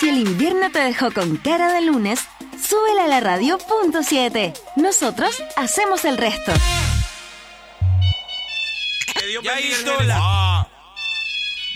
Si el invierno te dejó con cara de lunes, súbele a la radio .7. Nosotros hacemos el resto. Ya hizo la...